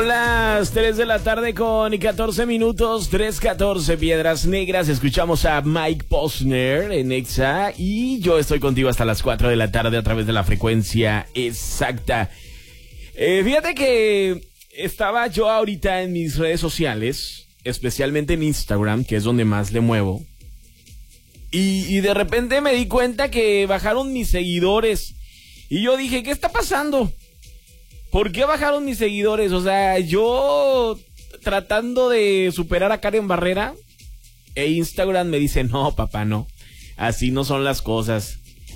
Las 3 de la tarde con 14 minutos, 3:14 Piedras Negras. Escuchamos a Mike Posner en Exa y yo estoy contigo hasta las 4 de la tarde a través de la frecuencia exacta. Fíjate que estaba yo ahorita en mis redes sociales, especialmente en Instagram, que es donde más le muevo. Y de repente me di cuenta que bajaron mis seguidores. Y yo dije, ¿qué está pasando? ¿Por qué bajaron mis seguidores? O sea, yo tratando de superar a Karen Barrera, e Instagram me dice, no, papá, no. Así no son las cosas.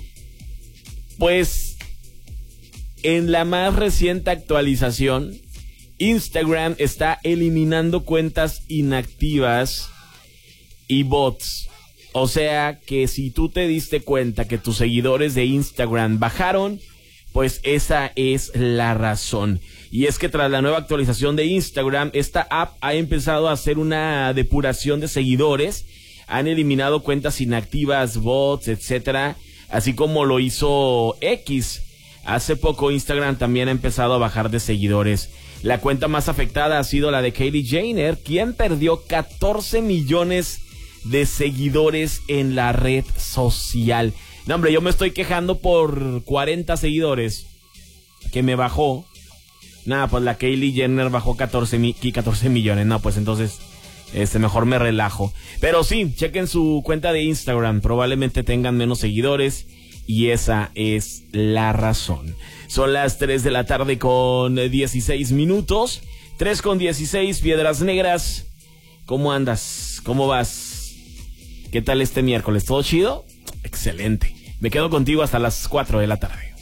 Pues, en la más reciente actualización, Instagram está eliminando cuentas inactivas y bots. O sea, que si tú te diste cuenta que tus seguidores de Instagram bajaron, pues esa es la razón. Y es que tras la nueva actualización de Instagram, esta app ha empezado a hacer una depuración de seguidores. Han eliminado cuentas inactivas, bots, etcétera, así como lo hizo X. Hace poco Instagram también ha empezado a bajar de seguidores. La cuenta más afectada ha sido la de Kylie Jenner, quien perdió 14 millones de seguidores en la red social. No, hombre, yo me estoy quejando por 40 seguidores que me bajó. Nada, pues la Kylie Jenner bajó 14 millones. No, pues entonces, mejor me relajo. Pero sí, chequen su cuenta de Instagram. Probablemente tengan menos seguidores y esa es la razón. Son las 3 de la tarde con 16 minutos. 3:16, Piedras Negras. ¿Cómo andas? ¿Cómo vas? ¿Qué tal este miércoles? ¿Todo chido? Excelente. Me quedo contigo hasta las 4 de la tarde.